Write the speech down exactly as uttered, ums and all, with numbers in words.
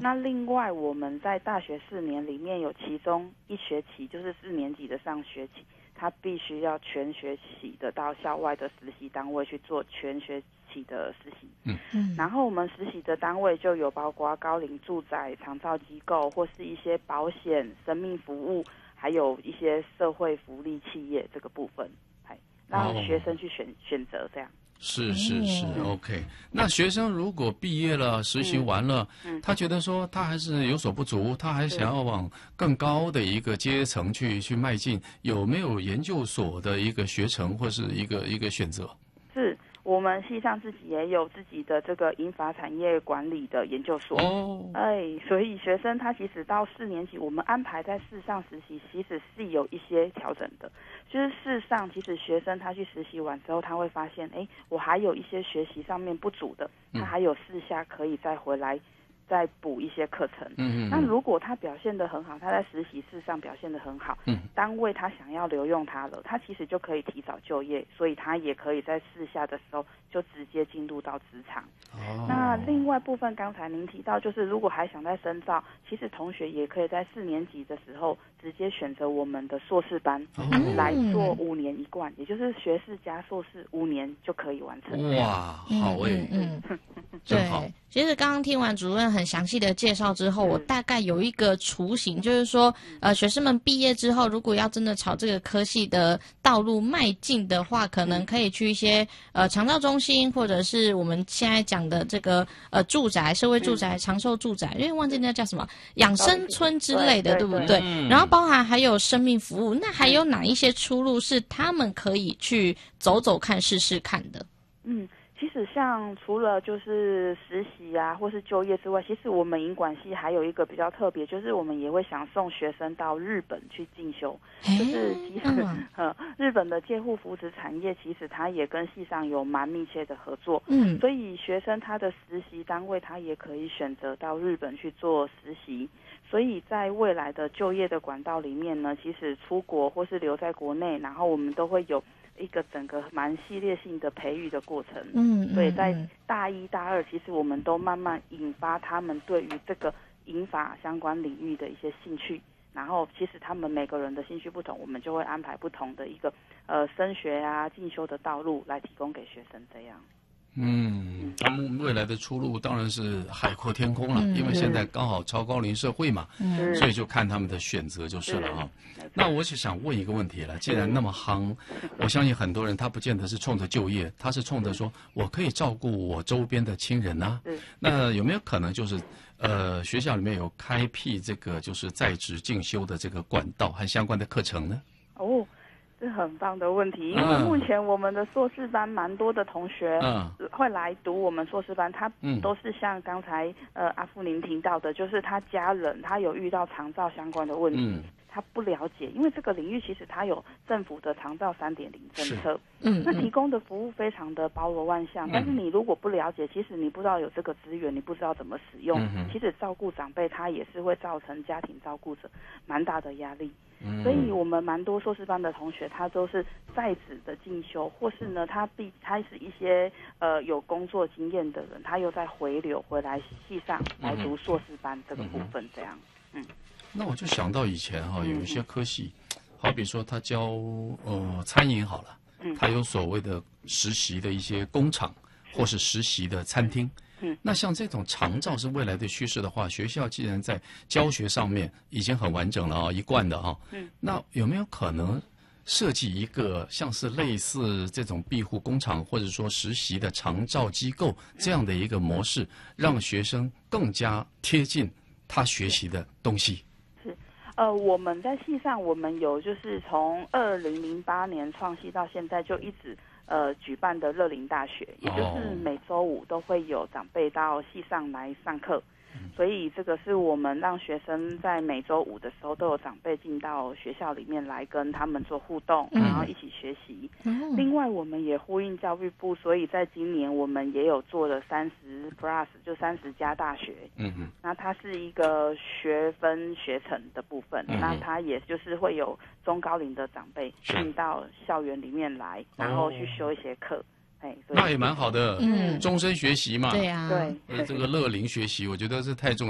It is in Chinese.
那另外我们在大学四年里面有其中一学期就是四年级的上学期，他必须要全学期的到校外的实习单位去做全学期的实习。 嗯嗯，然后我们实习的单位就有包括高龄住宅、长照机构，或是一些保险、生命服务，还有一些社会福利企业这个部分，还让学生去选、哦、选择这样。 是是是、嗯、，OK。那学生如果毕业了，实习完了，嗯嗯、他觉得说他还是有所不足，他还想要往更高的一个阶层去去迈进，有没有研究所的一个学程或是一个一个选择？ 是。我们系上自己也有自己的这个银发产业管理的研究所，哦，哎，所以学生他其实到四年级，我们安排在系上实习，其实是有一些调整的。就是系上，其实学生他去实习完之后，他会发现，哎，我还有一些学习上面不足的，他还有四下可以再回来。再补一些课程，嗯嗯。那如果他表现得很好，他在实习室上表现得很好，嗯，单位他想要留用他了，他其实就可以提早就业，所以他也可以在试下的时候就直接进入到职场。哦。那另外部分，刚才您提到，就是如果还想再深造，其实同学也可以在四年级的时候直接选择我们的硕士班、哦、来做五年一贯，也就是学士加硕士五年就可以完成。 哇，好诶， 嗯嗯， 真好。 其实刚刚听完主任很详细的介绍之后，我大概有一个雏形，就是说，呃，学生们毕业之后，如果要真的朝这个科系的道路迈进的话，可能可以去一些呃长照中心，或者是我们现在讲的这个呃住宅、社会住宅、长寿住宅，因为忘记那叫什么养生村之类的，对不对？然后包含还有生命服务，那还有哪一些出路是他们可以去走走看、试试看的？ 嗯。其实像除了就是实习啊或是就业之外，其实我们银管系还有一个比较特别，就是我们也会想送学生到日本去进修。就是其实、嗯呃、日本的介护扶持产业其实它也跟系上有蛮密切的合作，嗯，所以学生他的实习单位他也可以选择到日本去做实习。所以在未来的就业的管道里面呢，其实出国或是留在国内，然后我们都会有一个整个蛮系列性的培育的过程。嗯，所以在大一大二，其实我们都慢慢引发他们对于这个银发相关领域的一些兴趣。然后其实他们每个人的兴趣不同，我们就会安排不同的一个呃升学啊进修的道路来提供给学生这样。 嗯，他们未来的出路当然是海阔天空了，嗯、因为现在刚好超高龄社会嘛，嗯、所以就看他们的选择就是了哈。那我就想问一个问题了，既然那么夯，我相信很多人他不见得是冲着就业，他是冲着说我可以照顾我周边的亲人啊。那有没有可能就是呃学校里面有开辟这个就是在职进修的这个管道和相关的课程呢？ 哦。是很棒的问题，因为目前我们的硕士班蛮多的同学会来读我们硕士班，他都是像刚才呃阿富您提到的，就是他家人他有遇到长照相关的问题。嗯，他不了解，因为这个领域其实它有政府的长照 三点零 政策，嗯，那提供的服务非常的包罗万象，嗯、但是你如果不了解，其实你不知道有这个资源，你不知道怎么使用，嗯、其实照顾长辈他也是会造成家庭照顾者蛮大的压力。嗯、所以我们蛮多硕士班的同学，他都是在职的进修，或是呢，他必他是一些呃有工作经验的人，他又再回流回来系上来读硕士班这个部分，这样，嗯。 那我就想到以前哈、啊，有一些科系，好比说他教呃餐饮好了，嗯，他有所谓的实习的一些工厂，或是实习的餐厅。嗯，那像这种长照是未来的趋势的话，学校既然在教学上面已经很完整了啊，一贯的啊，嗯，那有没有可能设计一个像是类似这种庇护工厂或者说实习的长照机构这样的一个模式，让学生更加贴近他学习的东西？ 是，呃，我们在系上，我们有就是从二零零八年创系到现在就一直。呃，举办的乐龄大学，也就是每周五都会有长辈到系上来上课，所以这个是我们让学生在每周五的时候都有长辈进到学校里面来跟他们做互动，嗯、然后一起学习。嗯、另外，我们也呼应教育部，所以在今年我们也有做了三十 plus， 就三十加大学。嗯嗯。那它是一个学分学程的部分，嗯、那它也就是会有中高龄的长辈进到校园里面来，然后去修一些课。哎， 那也蛮好的，嗯，终身学习嘛， 对呀、啊， 对， 这个乐龄学习，我觉得是太重要。